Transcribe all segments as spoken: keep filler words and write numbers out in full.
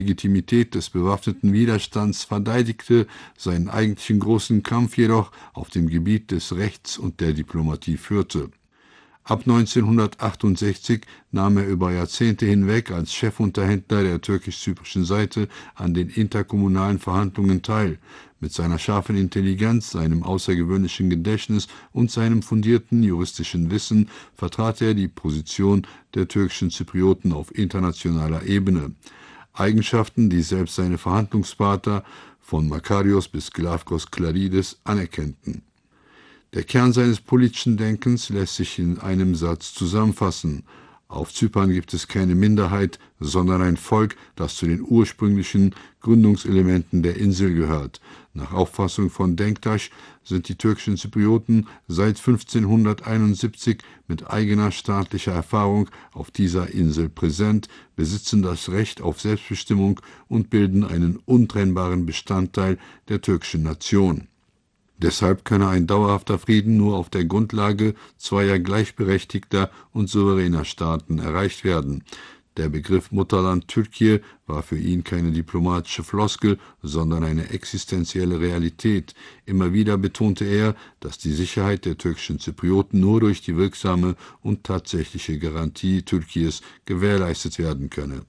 Legitimität des bewaffneten Widerstands verteidigte, seinen eigentlichen großen Kampf jedoch auf dem Gebiet des Rechts und der Diplomatie führte. Ab neunzehnhundertachtundsechzig nahm er über Jahrzehnte hinweg als Chefunterhändler der türkisch-zyprischen Seite an den interkommunalen Verhandlungen teil. Mit seiner scharfen Intelligenz, seinem außergewöhnlichen Gedächtnis und seinem fundierten juristischen Wissen vertrat er die Position der türkischen Zyprioten auf internationaler Ebene. Eigenschaften, die selbst seine Verhandlungspartner von Makarios bis Glafkos Klaridis anerkannten. Der Kern seines politischen Denkens lässt sich in einem Satz zusammenfassen: Auf Zypern gibt es keine Minderheit, sondern ein Volk, das zu den ursprünglichen Gründungselementen der Insel gehört. Nach Auffassung von Denktaş sind die türkischen Zyprioten seit fünfzehnhunderteinundsiebzig mit eigener staatlicher Erfahrung auf dieser Insel präsent, besitzen das Recht auf Selbstbestimmung und bilden einen untrennbaren Bestandteil der türkischen Nation. Deshalb könne ein dauerhafter Frieden nur auf der Grundlage zweier gleichberechtigter und souveräner Staaten erreicht werden. Der Begriff Mutterland Türkei war für ihn keine diplomatische Floskel, sondern eine existenzielle Realität. Immer wieder betonte er, dass die Sicherheit der türkischen Zyprioten nur durch die wirksame und tatsächliche Garantie Türkiens gewährleistet werden könne.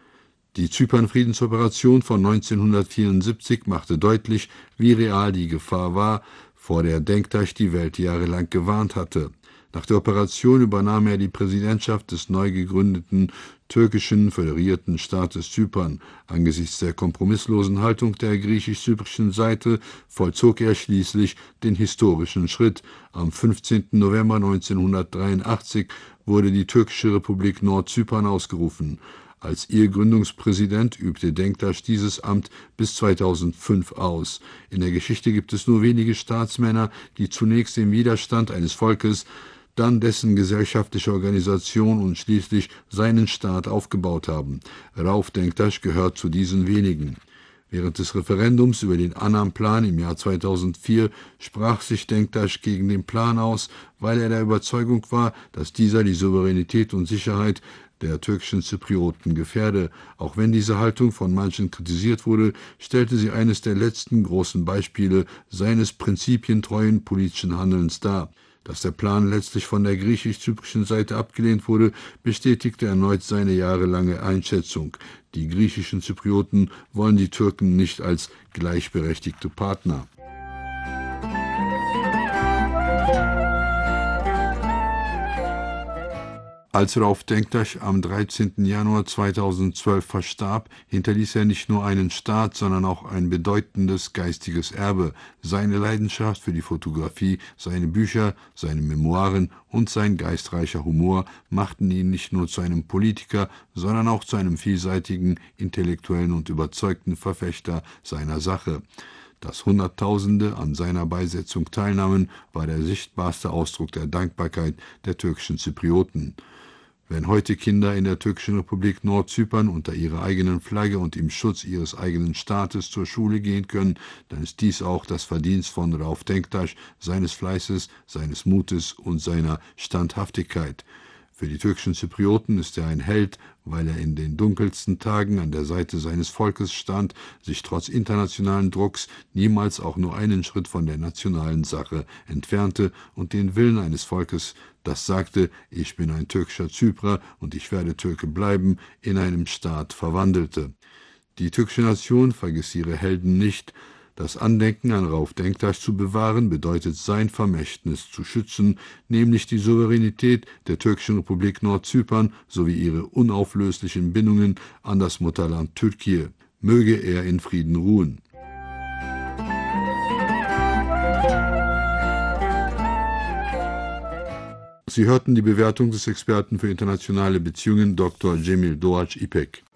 Die Zypern-Friedensoperation von neunzehnhundertvierundsiebzig machte deutlich, wie real die Gefahr war, vor der Denktaş die Welt jahrelang gewarnt hatte. Nach der Operation übernahm er die Präsidentschaft des neu gegründeten türkischen föderierten Staates Zypern. Angesichts der kompromisslosen Haltung der griechisch-zyprischen Seite vollzog er schließlich den historischen Schritt. Am fünfzehnten November neunzehnhundertdreiundachtzig wurde die türkische Republik Nordzypern ausgerufen. Als ihr Gründungspräsident übte Denktaş dieses Amt bis zweitausendfünf aus. In der Geschichte gibt es nur wenige Staatsmänner, die zunächst den Widerstand eines Volkes, dann dessen gesellschaftliche Organisation und schließlich seinen Staat aufgebaut haben. Rauf Denktaş gehört zu diesen wenigen. Während des Referendums über den Annan-Plan im Jahr zweitausendvier sprach sich Denktaş gegen den Plan aus, weil er der Überzeugung war, dass dieser die Souveränität und Sicherheit der türkischen Zyprioten gefährde. Auch wenn diese Haltung von manchen kritisiert wurde, stellte sie eines der letzten großen Beispiele seines prinzipientreuen politischen Handelns dar. Dass der Plan letztlich von der griechisch-zyprischen Seite abgelehnt wurde, bestätigte erneut seine jahrelange Einschätzung. Die griechischen Zyprioten wollen die Türken nicht als gleichberechtigte Partner. Als Rauf Denktaş am dreizehnten Januar zweitausendzwölf verstarb, hinterließ er nicht nur einen Staat, sondern auch ein bedeutendes geistiges Erbe. Seine Leidenschaft für die Fotografie, seine Bücher, seine Memoiren und sein geistreicher Humor machten ihn nicht nur zu einem Politiker, sondern auch zu einem vielseitigen, intellektuellen und überzeugten Verfechter seiner Sache. Dass Hunderttausende an seiner Beisetzung teilnahmen, war der sichtbarste Ausdruck der Dankbarkeit der türkischen Zyprioten. Wenn heute Kinder in der türkischen Republik Nordzypern unter ihrer eigenen Flagge und im Schutz ihres eigenen Staates zur Schule gehen können, dann ist dies auch das Verdienst von Rauf Denktaş, seines Fleißes, seines Mutes und seiner Standhaftigkeit. Für die türkischen Zyprioten ist er ein Held, weil er in den dunkelsten Tagen an der Seite seines Volkes stand, sich trotz internationalen Drucks niemals auch nur einen Schritt von der nationalen Sache entfernte und den Willen eines Volkes, das sagte, ich bin ein türkischer Zyprer und ich werde Türke bleiben, in einem Staat verwandelte. Die türkische Nation vergiss ihre Helden nicht. Das Andenken an Rauf Denktaş zu bewahren, bedeutet sein Vermächtnis zu schützen, nämlich die Souveränität der türkischen Republik Nordzypern sowie ihre unauflöslichen Bindungen an das Mutterland Türkei. Möge er in Frieden ruhen. Sie hörten die Bewertung des Experten für internationale Beziehungen Doktor Cemil Doğaç İpek.